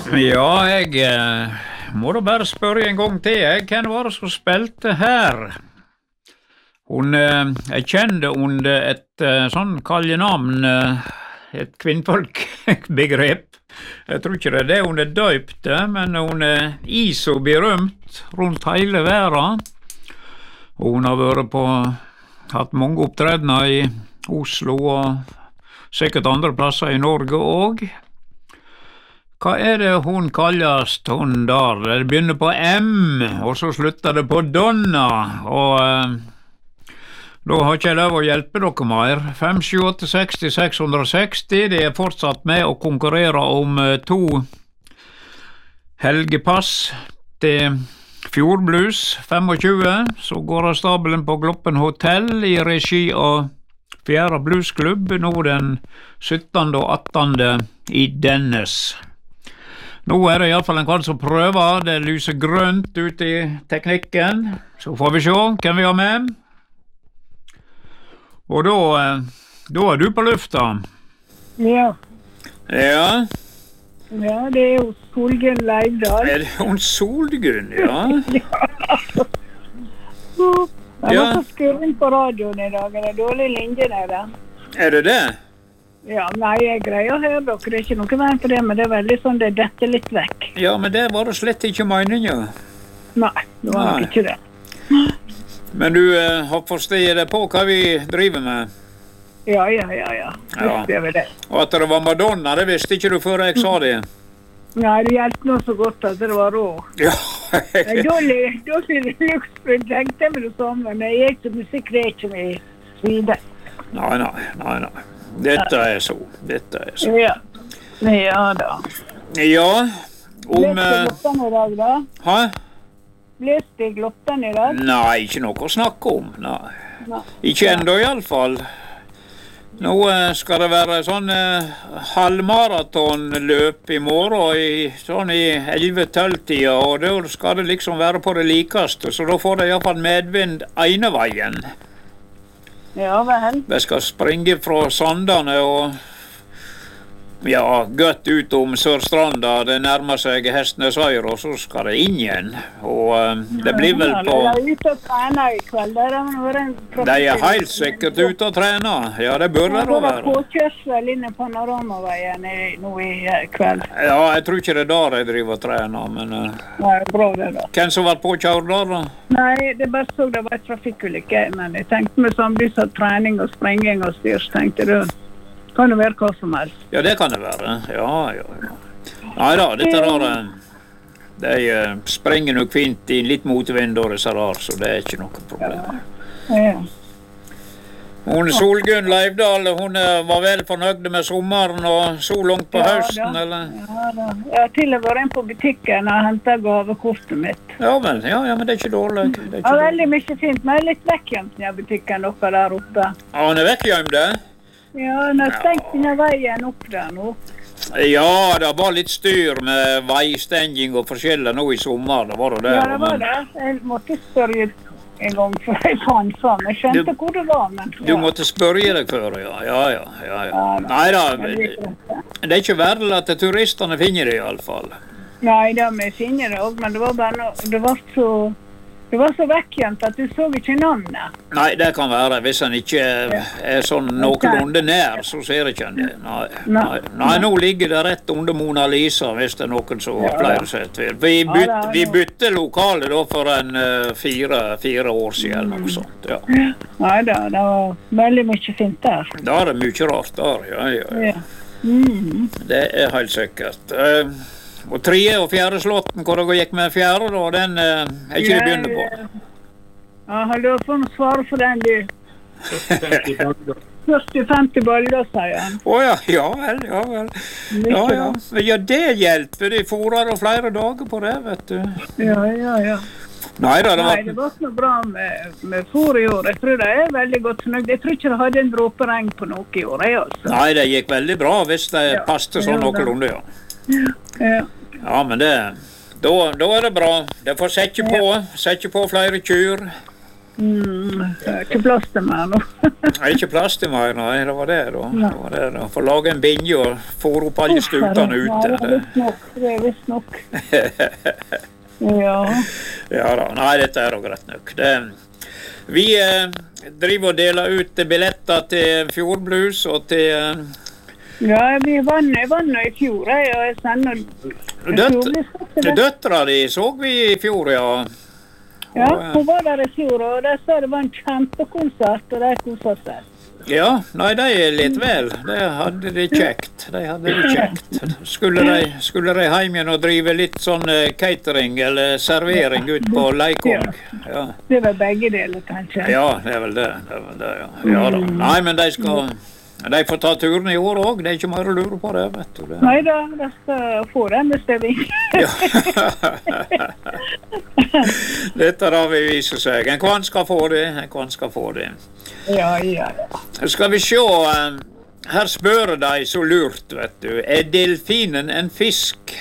Ja, må da bare spørre en gang til. Hvem var det som spilte her? Jeg kjente under et sånn kallenavn, et kvinnfolkbegrep. Jeg tror ikke det er det hun er døypt, men hun er så berømt rundt hele verden. Og hun har hatt mange opptredener i Oslo og sikkert andre plasser i Norge også. Hva er det hun kalles, hun der? Det begynner på M, og så slutter det på Donna, og da har ikke jeg lov å hjelpe dere mer. 5, 7, 8, 60, 660, de er fortsatt med å konkurrere om 2 helgepass til Fjordblues 25, så går av stabelen på Gloppen Hotel i regi av 4. bluesklubb, nå den 17. og 18. i Dennes. Nå er det i hvert fall en kvart som prøver, det lyser grønt ut i teknikken, så får vi se hvem vi har med. Og da er du på lufta. Ja. Ja? Ja, det er jo Solgunn Leivdal. Er det hun Solgunn, ja? Jeg var så skurren på radioen i dag, det er dårlig linje nede. Er det det? Ja, nei, jeg greier å høre dere, det er ikke noe veien på det, men det er veldig sånn, det detter litt vekk. Ja, men det var det slett ikke meningen. Nei, det var nok ikke det. Men du har forstått det på hva vi driver med? Ja. Visste jeg vel det. Og at det var Madonna, det visste ikke du før jeg sa det? Nei, det hjelper noe så godt at det var rå. Ja. Dårlig luksprint, tenkte jeg med det samme, men jeg gikk til musikk, det er ikke min side. Nei. Dette er så. Ja da. Ja, Blåste Gloppen i dag, da? Hæ? Blåste Gloppen i dag? Nei, ikke noe å snakke om, nei. Ikke enda i alle fall. Nå skal det være sånn halvmaratonløp i morgen, sånn i 11-12-tida, og da skal det liksom være på det likeste, så da får det i hvert fall medvind ene veien. Ja, vel. Jeg skal springe fra Sandane og godt ut om Sørstranda, det nærmer seg Hestnesøyr, og så skal det inn igjen. Og det blir vel på... De er ute og trener i kveld, De er helt sikkert ute og trener, ja, det bør det være. Det var påkjørsel inne på Panoramaveien nå i kveld. Ja, jeg tror ikke det er der jeg driver og trener, men... Nei, bra det da. Hvem som var påkjørt der da? Nei, det bare så det var et trafikkulykke, men jeg tenkte med sånn lys av trening og springing og styr, så tenkte du... Kan det være hva som helst? Ja, det kan det være. Ja. Neida, dette der, de springer nok fint i litt motvind og disse der, så det er ikke noe problem. Ja. Hun Solgunn Leivdal, hun var vel fornøyd med sommeren og så langt på høsten, eller? Ja da. Jeg har til og vært inn på butikken og hentet gavekortet mitt. Ja, men det er ikke dårlig. Ja, veldig mye fint, men jeg er litt vekkgjemt i butikken dere der oppe. Ja, hun er vekkgjemt, det? Ja, hun har stengt denne veien opp der nå. Ja, det var litt styr med veistenging og forskjellig nå i sommer, det var det. Ja, det var det. Jeg måtte spørre en gang før jeg fant sånn. Jeg skjønte hvor det var, men... Du måtte spørre deg før, ja. Neida, det er ikke verre at turistene finner det i alle fall. Nei, vi finner det også, men det var bare noe... Det var så vekkjent at du så ikke navnet. Nei, det kan være. Hvis han ikke er sånn noenlunde nær, så ser ikke han det. Nei, nå ligger det rett under Mona Lisa, hvis det er noen som pleier seg til. Vi bytte lokale da for en 4 år siden, eller noe sånt, ja. Nei da, det var veldig mye fint der. Da er det mye rart der, ja. Det er helt sikkert. Og 3. og 4. slåtten, hvor det gikk med 4. da, den er ikke det begynner på. Ja, har du fått noe svar for den, du? 40-50 baller, sier han. Ja vel. Ja, det hjelper, de fôrer og flere dager på det, vet du. Ja. Nei, det var ikke noe bra med fôr i år. Jeg tror det er veldig godt fornøyd. Jeg tror ikke det hadde en dråperegn på noe i år, altså. Nei, det gikk veldig bra hvis det passte sånn noenlunde, ja. Ja, men da er det bra. Det får sette på flere kyr. Det er ikke plass til meg nå. Det er ikke plass til meg, nei. Det var det da. Det var det da. Få lage en binge og få opp alle stutene ute. Det er visst nok. Ja. Ja da. Nei, dette er jo greit nok. Vi driver og deler ut billetter til Fjordblues og til... Ja, vi vann i fjor, og jeg sender... Døtra di så vi i fjor, ja. Ja, hun var der i fjor, og der så det var en kjempekonsert, og de koset seg. Ja, nei, de er litt vel. De hadde det kjekt. Skulle de hjem igjen og drive litt sånn catering eller servering ut på Leikong? Ja. Det var begge deler, kanskje. Ja, det er vel det, ja. Ja da. Nei, men de får ta turen i år også, det er ikke mer å lure på det, vet du. Neida, de skal få den bestilling. Dette da vil vise seg. En kvann skal få det. Ja. Skal vi se, her spør de så lurt, vet du. Er delfinen en fisk?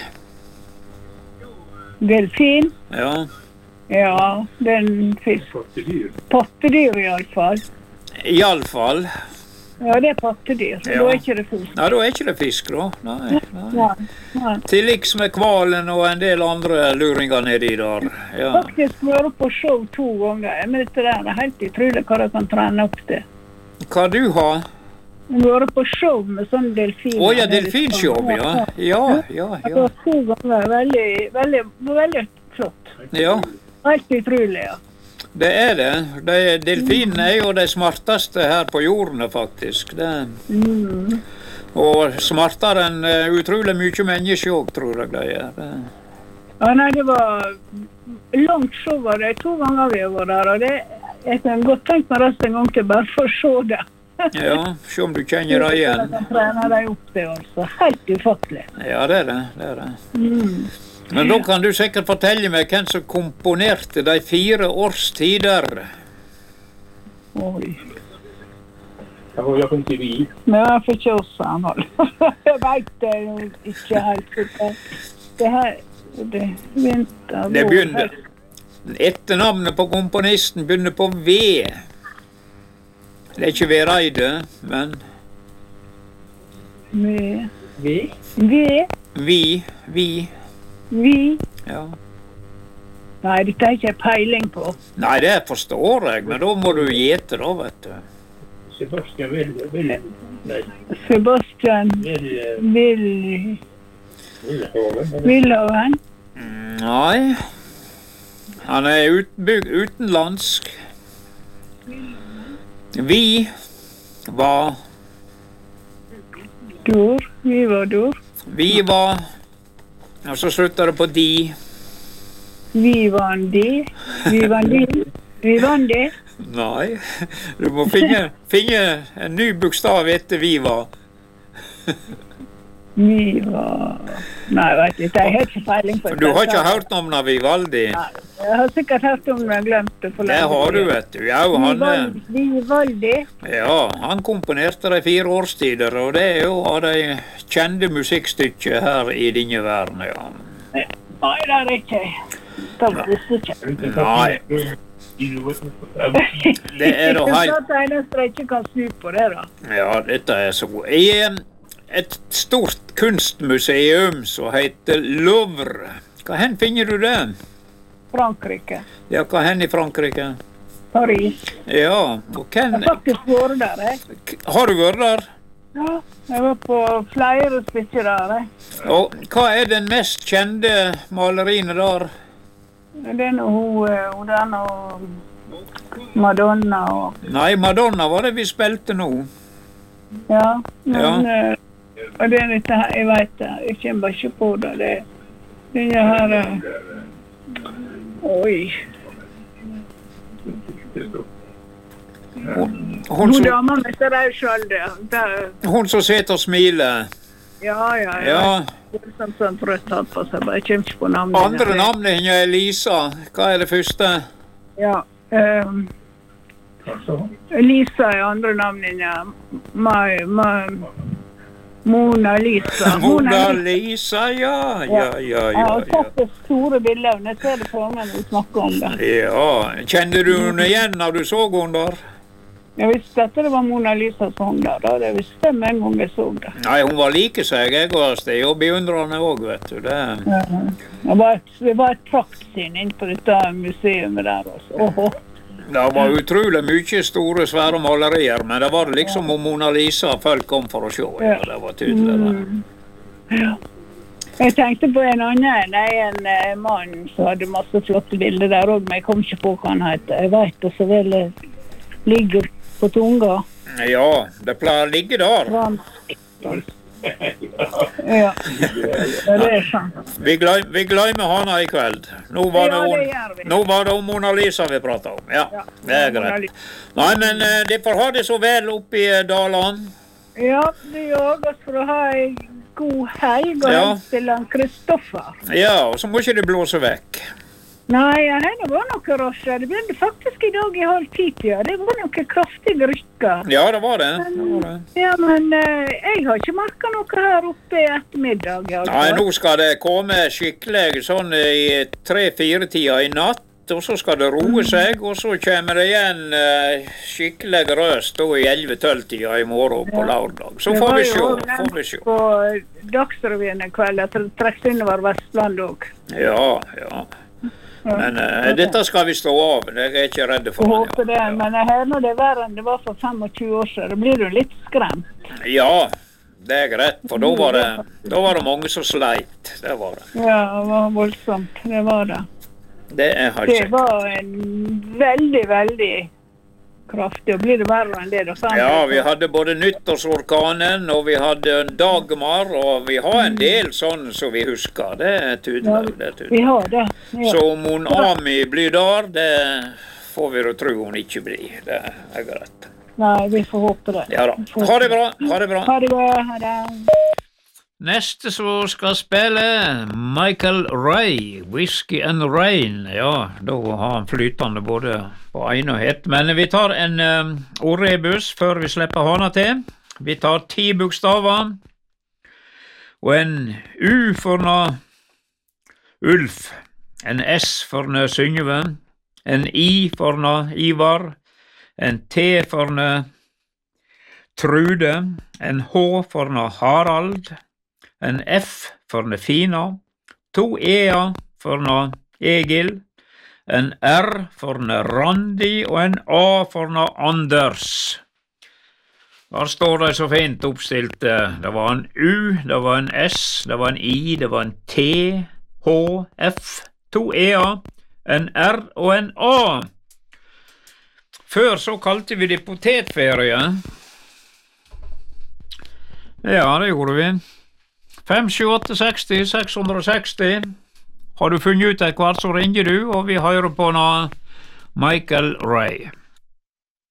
Delfin? Ja. Ja, det er en fisk. Pattedyr i alle fall. I alle fall. Ja, det er pattedyr, så da er ikke det fisk. Nei, da er ikke det fisk, da. Nei. Til liks med kvalen og en del andre luringer nedi der. Ja. Faktisk vært på show 2 ganger, men det er helt utrolig hva de kan trene opp til. Hva du har? Vi vært på show med sånn delfiner. Å ja, delfinshow, ja. Ja. Det var 2 ganger, veldig flott. Ja. Helt utrolig, ja. Det er det. Delfinene er jo de smarteste her på jorden, faktisk. Og smartere enn utrolig mye mennesker også, tror jeg de er. Ja, nei, det var langt show, det 2 ganger vi var der, og jeg kan godt tenke meg resten en gang til bare for å se det. Ja, se om du kjenner det igjen. Jeg kan trene deg opp det, altså. Helt ufattelig. Ja, det er det. Men da kan du sikkert fortelle meg hvem som komponerte de 4 årstider. Oi. Jag får inte vi. Men jag får ikke oss anhold. Jeg vet det jo ikke helt. Det her, det vinter. Det begynner. Etternavnet på komponisten begynner på V. Det er ikke Vereide, men... Vi. Ja. Nei, dette er ikke peiling på. Nei, det forstår jeg, men da må du gjete da, vet du. Sebastian Wilhelm. Nei. Han er utenlandsk. Vi var Dor. Vi var og så slutter det på de. Vi vant de. Nei, du må finne en ny bokstav etter vi var. Nei, vet ikke, jeg har ikke peiling på det. Du har ikke hørt om Vivaldi? Nei, jeg har sikkert hørt om det, jeg glemte for lenge. Det har du, vet du. Ja, Vivaldi. Ja, han komponerte de 4 årstider, og det er jo av de kjente musikkstykker her i denne verden, ja. Nei, det er ikke. Det var det ikke. Nei. Det er da helt... Det er eneste jeg ikke kan snu på det, da. Ja, dette er så god. I et stort kunstmuseum som heter Louvre. Hva hen finner du det? Frankrike. Ja, hva hen i Frankrike? Paris. Ja, og hvem... Jeg har faktisk vært der, Har du vært der? Ja, jeg var på flere stykker der, Og hva er den mest kjente malerine der? Det er noe Madonna og... Nei, Madonna var det vi spilte nå. Ja, men... Og det er dette her, jeg vet det, jeg kommer bare ikke på det. Det er her... Oi. Hun dama med så rød skjolde. Hun som sitter og smiler. Ja. Det er sånn rødt hatt på seg, bare jeg kommer ikke på navnet. Andre navnet henne er Lisa. Hva er det første? Ja, Lisa er andre navnet henne. Mona Lisa. Mona Lisa, ja. Jeg har sett det store bildet, jeg ser det på meg når vi snakker om det. Ja, kjente du henne igjen når du så henne der? Jeg visste at det var Mona Lisa som der, da. Det visste jeg med en gang jeg så det. Nei, hun var like seg, jeg var det, og beundrende også, vet du. Det var et praktsyn inn på dette museet der også. Det var utrolig mye store, svære malerier, men det var liksom om Mona Lisa folk kom for å se. Ja, det var tydelig. Ja. Jeg tenkte på en annen, en mann som hadde masse flotte bilder der også, men jeg kom ikke på hva han heter. Jeg vet det så vel ligger på tunga. Ja, det pleier å ligge der. Ja, det sant. Vi glemmer henne i kveld. Nå var det om Mona Lisa vi pratet om. Ja, det er greit. Nei, men de får ha det så vel oppe i Daland. Ja, det gjør oss for å ha en god helg og til han Kristoffer. Ja, og så må ikke det blåse vekk. Nei, det var noe rasje. Det ble faktisk i dag i 9:30. Det var noe kraftige rykker. Ja, det var det. Ja, men jeg har ikke merket noe her oppe i ettermiddag. Nei, nå skal det komme skikkelig sånn i 3-4-tida i natt, og så skal det roe seg, og så kommer det igjen skikkelig røst i 11-12-tida i morgen på lørdag. Så får vi se. På Dagsrevyen i kveld, at det trekker innover Vestland også. Ja. Men dette skal vi stå av, jeg er ikke redd for det. Jeg håper det, men jeg hører når det er verre enn det var for 25 år siden, da blir du litt skremt. Ja, det er greit, for da var det mange som sleit, det var det. Ja, det var voldsomt, det var det. Det var en veldig, veldig kraftig, og blir det verre enn det da? Ja, vi hadde både nyttårsorkanen, og vi hadde Dagmar, og vi har en del sånn som vi husker, det er tydelig. Vi har det. Ja. Så om hun Ami blir der, det får vi jo tro hun ikke blir, det er greit. Nei, vi får håpe det. Ja da, ha det bra. Ha det bra, ha det. Neste som skal spille, Michael Ray, Whiskey and Rain. Ja, da har han flytende både på ene og ett. Men vi tar en ordrebus før vi slipper hana til. Vi tar 10 bokstaver, og en U for Ulf, en S for Synnøve, en I for Ivar, en T for Trude, en H for Harald, en F for Fina, 2 E-er for Egil, en R for Randi og en A for Anders. Der står det så fint oppstilt. Det var en U, det var en S, det var en I, det var en T, H, F, 2 E-er, en R og en A. Før så kalte vi det potetferie. Ja, det gjorde vi. 5, 7, 8, 60, 660. Har du funnet ut hvert, så ringer du, og vi hører på Michael Ray.